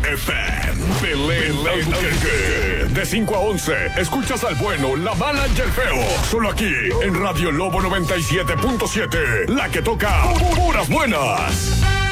FM. Belén Albuquerque. De 5 a 11, escuchas al bueno, la mala y el feo. Solo aquí, en Radio Lobo 97.7. La que toca puras buenas.